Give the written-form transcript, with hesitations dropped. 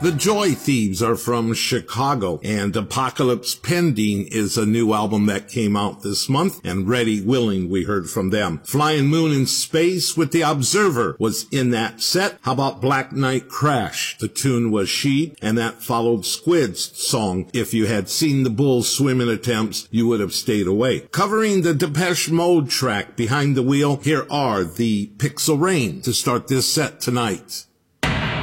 The Joy Thieves are from Chicago, and Apocalypse Pending is a new album that came out this month, and Ready Willing we heard from them. Flying Moon in Space with The Observer was in that set. How about Black Knight Crash? The tune was She, and that followed Squid's song, If You Had Seen the Bull's Swimming Attempts, You Would Have Stayed Away. Covering the Depeche Mode track Behind the Wheel, here are the Pixel Rain to start this set tonight.